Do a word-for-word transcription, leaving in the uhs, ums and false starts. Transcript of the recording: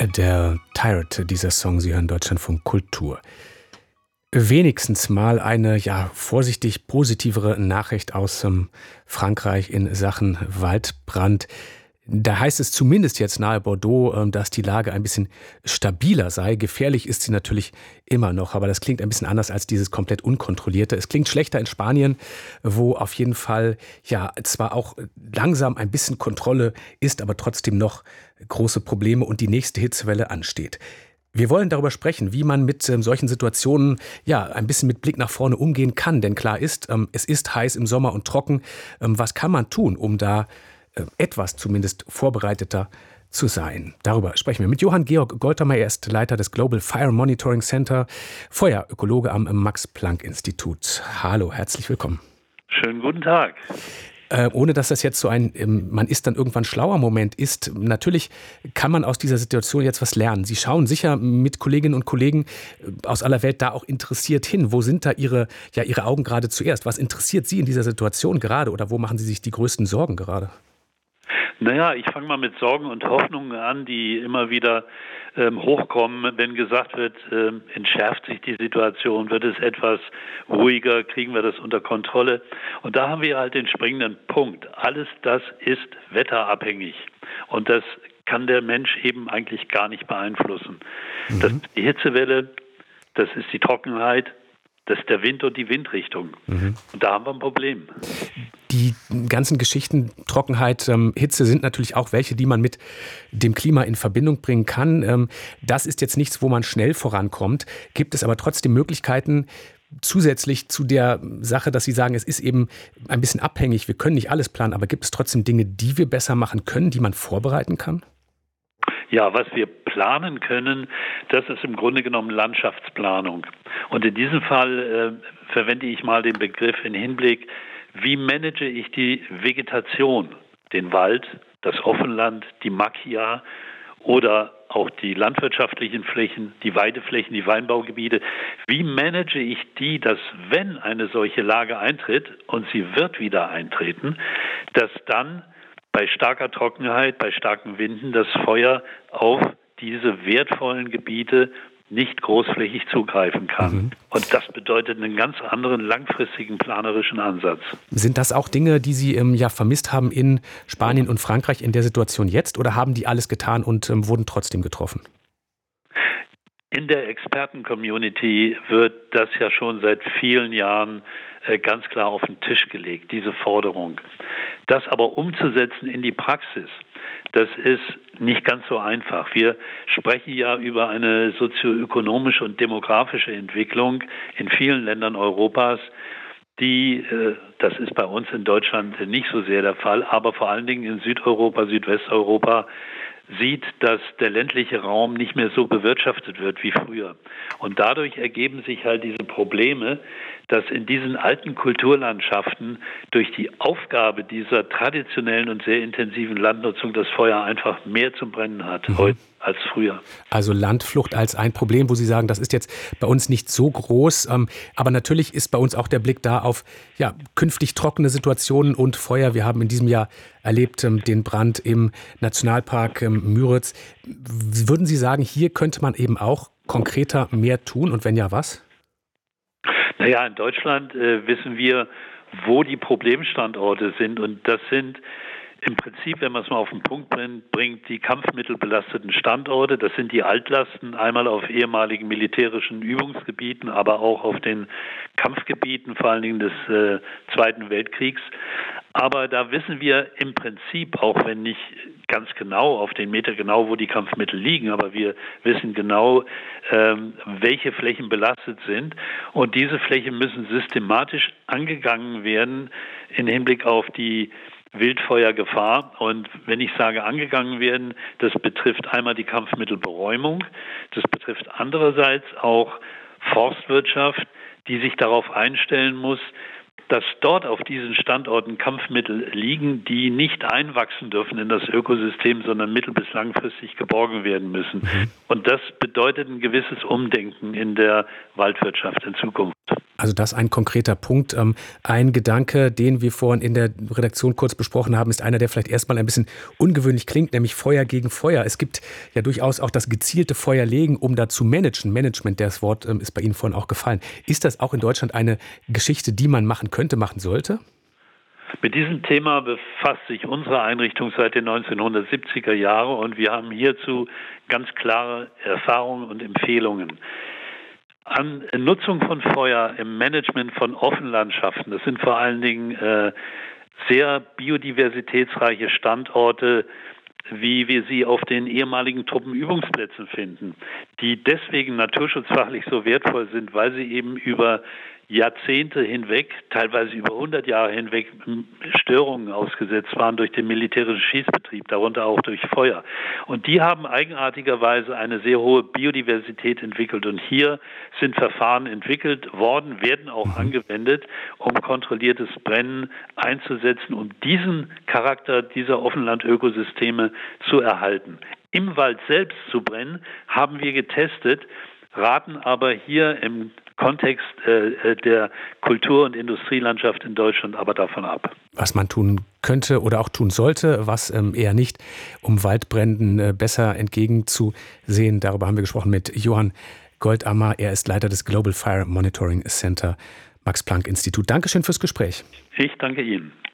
Der Tired, dieser Song, Sie hören Deutschlandfunk Kultur. Wenigstens mal eine, ja, vorsichtig positivere Nachricht aus ähm, Frankreich in Sachen Waldbrand. Da heißt es zumindest jetzt nahe Bordeaux, ähm, dass die Lage ein bisschen stabiler sei. Gefährlich ist sie natürlich immer noch, aber das klingt ein bisschen anders als dieses komplett Unkontrollierte. Es klingt schlechter in Spanien, wo auf jeden Fall ja zwar auch langsam ein bisschen Kontrolle ist, aber trotzdem noch große Probleme und die nächste Hitzewelle ansteht. Wir wollen darüber sprechen, wie man mit ähm, solchen Situationen ja ein bisschen mit Blick nach vorne umgehen kann. Denn klar ist, ähm, es ist heiß im Sommer und trocken. Ähm, was kann man tun, um da äh, etwas zumindest vorbereiteter zu sein? Darüber sprechen wir mit Johann Georg Goltermeier. Er ist Leiter des Global Fire Monitoring Center, Feuerökologe am Max-Planck-Institut. Hallo, herzlich willkommen. Schönen guten Tag. Äh, ohne dass das jetzt so ein, ähm, man ist dann irgendwann schlauer Moment ist. Natürlich kann man aus dieser Situation jetzt was lernen. Sie schauen sicher mit Kolleginnen und Kollegen äh, aus aller Welt da auch interessiert hin. Wo sind da Ihre, ja, Ihre Augen gerade zuerst? Was interessiert Sie in dieser Situation gerade oder wo machen Sie sich die größten Sorgen gerade? Naja, ich fange mal mit Sorgen und Hoffnungen an, die immer wieder ähm, hochkommen, wenn gesagt wird, ähm, entschärft sich die Situation, wird es etwas ruhiger, kriegen wir das unter Kontrolle. Und da haben wir halt den springenden Punkt. Alles das ist wetterabhängig und das kann der Mensch eben eigentlich gar nicht beeinflussen. Mhm. Das ist die Hitzewelle, das ist die Trockenheit, das ist der Wind und die Windrichtung. Mhm. Und da haben wir ein Problem. Die ganzen Geschichten, Trockenheit, ähm, Hitze sind natürlich auch welche, die man mit dem Klima in Verbindung bringen kann. Ähm, das ist jetzt nichts, wo man schnell vorankommt. Gibt es aber trotzdem Möglichkeiten, zusätzlich zu der Sache, dass Sie sagen, es ist eben ein bisschen abhängig, wir können nicht alles planen, aber gibt es trotzdem Dinge, die wir besser machen können, die man vorbereiten kann? Ja, was wir planen können, das ist im Grunde genommen Landschaftsplanung. Und in diesem Fall äh, verwende ich mal den Begriff in Hinblick, wie manage ich die Vegetation, den Wald, das Offenland, die Macchia oder auch die landwirtschaftlichen Flächen, die Weideflächen, die Weinbaugebiete. Wie manage ich die, dass wenn eine solche Lage eintritt, und sie wird wieder eintreten, dass dann bei starker Trockenheit, bei starken Winden das Feuer auf diese wertvollen Gebiete nicht großflächig zugreifen kann. Mhm. Und das bedeutet einen ganz anderen langfristigen planerischen Ansatz. Sind das auch Dinge, die Sie ähm, ja vermisst haben in Spanien und Frankreich in der Situation jetzt, oder haben die alles getan und ähm, wurden trotzdem getroffen? In der Experten-Community wird das ja schon seit vielen Jahren äh, ganz klar auf den Tisch gelegt, diese Forderung. Das aber umzusetzen in die Praxis, das ist nicht ganz so einfach. Wir sprechen ja über eine sozioökonomische und demografische Entwicklung in vielen Ländern Europas, die, äh, das ist bei uns in Deutschland nicht so sehr der Fall, aber vor allen Dingen in Südeuropa, Südwesteuropa, sieht, dass der ländliche Raum nicht mehr so bewirtschaftet wird wie früher. Und dadurch ergeben sich halt diese Probleme, dass in diesen alten Kulturlandschaften durch die Aufgabe dieser traditionellen und sehr intensiven Landnutzung das Feuer einfach mehr zum Brennen hat mhm. heute als früher. Also Landflucht als ein Problem, wo Sie sagen, das ist jetzt bei uns nicht so groß. Ähm, aber natürlich ist bei uns auch der Blick da auf ja, künftig trockene Situationen und Feuer. Wir haben in diesem Jahr erlebt ähm, den Brand im Nationalpark ähm, Müritz. Würden Sie sagen, hier könnte man eben auch konkreter mehr tun? Und wenn ja, was? Naja, in Deutschland äh, wissen wir, wo die Problemstandorte sind. Und das sind im Prinzip, wenn man es mal auf den Punkt bringt, die kampfmittelbelasteten Standorte. Das sind die Altlasten, einmal auf ehemaligen militärischen Übungsgebieten, aber auch auf den Kampfgebieten, vor allen Dingen des äh, Zweiten Weltkriegs. Aber da wissen wir im Prinzip, auch wenn nicht ganz genau auf den Meter genau, wo die Kampfmittel liegen, aber wir wissen genau, ähm, welche Flächen belastet sind. Und diese Flächen müssen systematisch angegangen werden im Hinblick auf die Wildfeuergefahr. Und wenn ich sage angegangen werden, das betrifft einmal die Kampfmittelberäumung, das betrifft andererseits auch Forstwirtschaft, die sich darauf einstellen muss, dass dort auf diesen Standorten Kampfmittel liegen, die nicht einwachsen dürfen in das Ökosystem, sondern mittel- bis langfristig geborgen werden müssen. Und das bedeutet ein gewisses Umdenken in der Waldwirtschaft in Zukunft. Also das ein konkreter Punkt. Ein Gedanke, den wir vorhin in der Redaktion kurz besprochen haben, ist einer, der vielleicht erstmal ein bisschen ungewöhnlich klingt, nämlich Feuer gegen Feuer. Es gibt ja durchaus auch das gezielte Feuerlegen, um da zu managen. Management, das Wort ist bei Ihnen vorhin auch gefallen. Ist das auch in Deutschland eine Geschichte, die man machen könnte, machen sollte? Mit diesem Thema befasst sich unsere Einrichtung seit den neunzehnhundertsiebziger Jahren und wir haben hierzu ganz klare Erfahrungen und Empfehlungen. An Nutzung von Feuer im Management von Offenlandschaften, das sind vor allen Dingen äh, sehr biodiversitätsreiche Standorte, wie wir sie auf den ehemaligen Truppenübungsplätzen finden, die deswegen naturschutzfachlich so wertvoll sind, weil sie eben über Jahrzehnte hinweg, teilweise über hundert Jahre hinweg, Störungen ausgesetzt waren durch den militärischen Schießbetrieb, darunter auch durch Feuer. Und die haben eigenartigerweise eine sehr hohe Biodiversität entwickelt. Und hier sind Verfahren entwickelt worden, werden auch angewendet, um kontrolliertes Brennen einzusetzen, um diesen Charakter dieser Offenland-Ökosysteme zu erhalten. Im Wald selbst zu brennen, haben wir getestet, raten aber hier im Kontext äh, der Kultur- und Industrielandschaft in Deutschland aber davon ab. Was man tun könnte oder auch tun sollte, was ähm, eher nicht, um Waldbränden äh, besser entgegenzusehen. Darüber haben wir gesprochen mit Johann Goldammer. Er ist Leiter des Global Fire Monitoring Center Max-Planck-Institut. Dankeschön fürs Gespräch. Ich danke Ihnen.